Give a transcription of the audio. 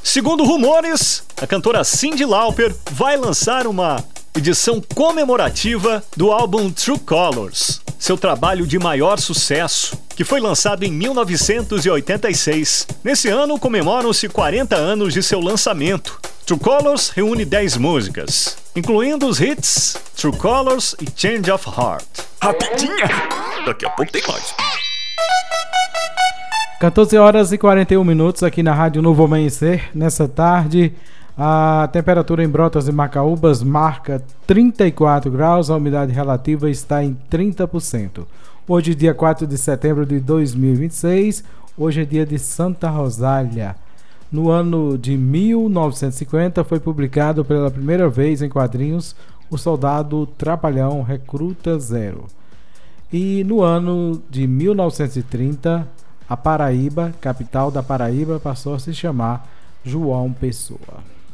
Segundo rumores, a cantora Cyndi Lauper vai lançar uma edição comemorativa do álbum True Colors, seu trabalho de maior sucesso, que foi lançado em 1986. Nesse ano comemoram-se 40 anos de seu lançamento. True Colors reúne 10 músicas, incluindo os hits True Colors e Change of Heart. Rapidinha! Daqui a pouco tem mais. 14 horas e 41 minutos aqui na Rádio Novo Amanhecer. Nessa tarde, a temperatura em Brotas e Macaúbas marca 34 graus, a umidade relativa está em 30%. Hoje, dia 4 de setembro de 2026, hoje é dia de Santa Rosália. No ano de 1950, foi publicado pela primeira vez em quadrinhos O Soldado Trapalhão Recruta Zero. E no ano de 1930, a Paraíba, capital da Paraíba, passou a se chamar João Pessoa.